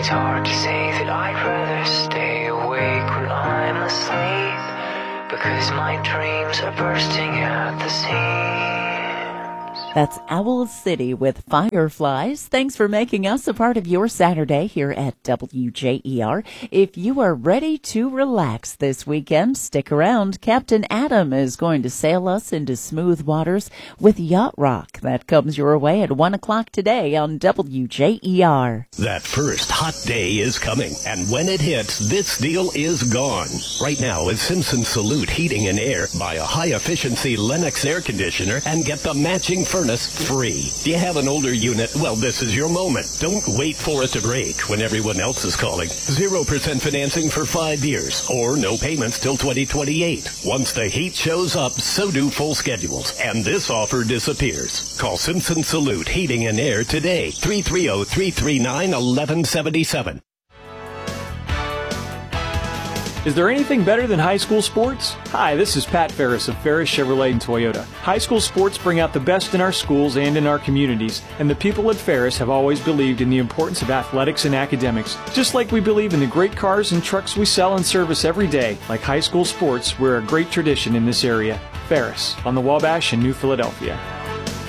It's hard to say that I'd rather stay awake when I'm asleep, because my dreams are bursting at the seams. That's Owl City with Fireflies. Thanks for making us a part of your Saturday here at WJER. If you are ready to relax this weekend, stick around. Captain Adam is going to sail us into smooth waters with Yacht Rock. That comes your way at 1 o'clock today on WJER. That first hot day is coming, and when it hits, this deal is gone. Right now at Simpson Salute Heating and Air, buy a high-efficiency Lennox air conditioner and get the matching furnace free. Do you have an older unit? Well, this is your moment. Don't wait for it to break when everyone else is calling. 0% financing for 5 years, or no payments till 2028. Once the heat shows up, so do full schedules, and this offer disappears. Call Simpson Salute Heating and Air today, 330-339-1177. Is there anything better than high school sports? Hi, this is Pat Ferris of Ferris Chevrolet and Toyota. High school sports bring out the best in our schools and in our communities, and the people at Ferris have always believed in the importance of athletics and academics. Just like we believe in the great cars and trucks we sell and service every day, like high school sports, we're a great tradition in this area. Ferris, on the Wabash in New Philadelphia.